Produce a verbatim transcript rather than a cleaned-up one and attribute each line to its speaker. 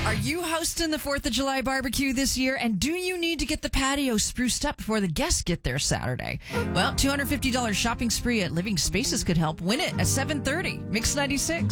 Speaker 1: Are you hosting the fourth of July barbecue this year? And do you need to get the patio spruced up before the guests get there Saturday? Well, two hundred fifty dollars shopping spree at Living Spaces could help. Win it at seven thirty. Mix ninety-six.